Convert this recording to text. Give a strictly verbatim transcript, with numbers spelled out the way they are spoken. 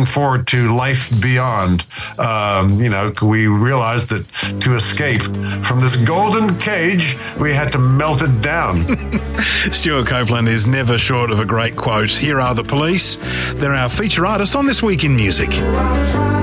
looking forward to life beyond. Um, you know, we realized that to escape from this golden cage, we had to melt it down. Stuart Copeland is never short of a great quote. Here are The Police. They're our feature artist on This Week in Music.